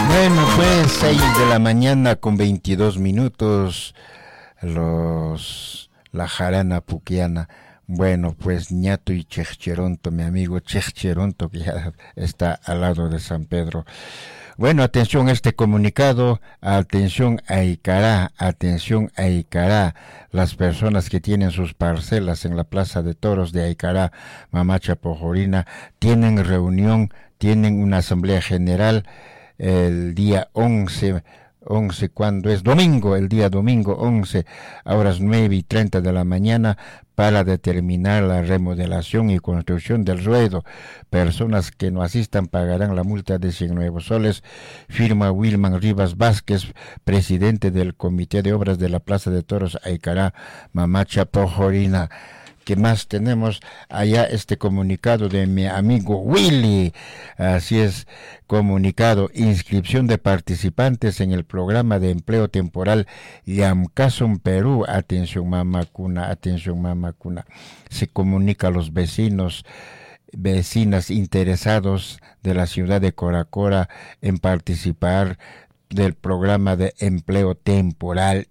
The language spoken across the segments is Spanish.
Bueno, pues 6 de la mañana con 22 minutos, la jarana puquiana. Bueno, pues Ñato y Chechcheronto, mi amigo Chechcheronto, que ya está al lado de San Pedro. Bueno, atención a este comunicado, atención a Icará, las personas que tienen sus parcelas en la Plaza de Toros de Icará, Mamacha Pojorina, tienen reunión, tienen una asamblea general el día 11, cuando es domingo, el día domingo 11, a horas 9:30 de la mañana, para determinar la remodelación y construcción del ruedo. Personas que no asistan pagarán la multa de 100 nuevos soles. Firma Wilman Rivas Vázquez, presidente del Comité de Obras de la Plaza de Toros Aicará, Mamacha Pojorina. ¿Qué más tenemos? Allá este comunicado de mi amigo Willy. Así es, comunicado, inscripción de participantes en el programa de empleo temporal Yamcason Perú. Atención mamacuna. Se comunica a los vecinas interesados de la ciudad de Coracora en participar del programa de empleo temporal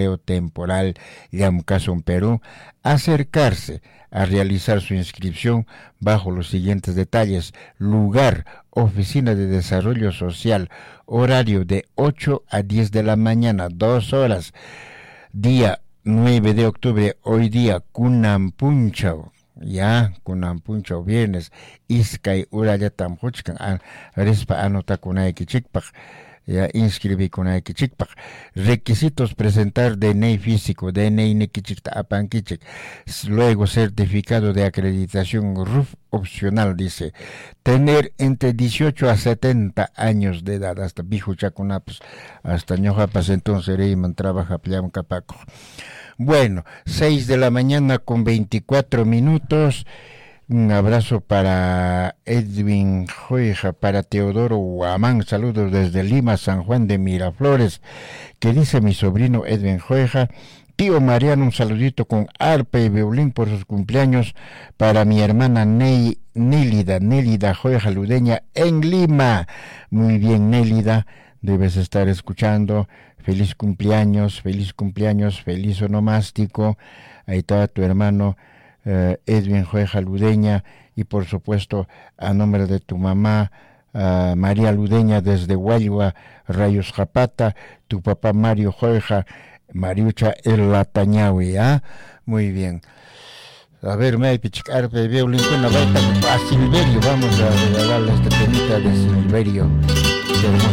Yamcason Perú, acercarse a realizar su inscripción bajo los siguientes detalles: lugar, Oficina de Desarrollo Social, horario de 8 a 10 de la mañana, 2 horas, día 9 de octubre, hoy día, Kunampunchao, viernes, Iskay Uraya Tamhuchkan, Respa Anota Kunaiki Chikpach, ya inscribí con Aikichikpak. Requisitos: presentar DNI físico, DNI Nekichik Apankichik, luego certificado de acreditación RUF opcional, dice, tener entre 18 a 70 años de edad, hasta Bijuchacunapas, hasta Ñojapas, entonces Reiman trabaja Pliam Capaco. Bueno, 6 de la mañana con 24 minutos. Un abrazo para Edwin Joija, para Teodoro Huamán, saludos desde Lima, San Juan de Miraflores, que dice mi sobrino Edwin Joija: tío Mariano, un saludito con arpa y violín por sus cumpleaños para mi hermana Nélida Joija Ludeña en Lima. Muy bien, Nélida, debes estar escuchando. Feliz cumpleaños, feliz onomástico. Ahí está tu hermano Edwin Joeja Ludeña, y por supuesto a nombre de tu mamá María Ludeña desde Guayua, Rayos Japata, tu papá Mario Joeja, Mariucha El Latañawi. Muy bien. A ver, me hay pichicar, veo Lincoln, a Silverio, vamos a regalarle esta temita de Silverio.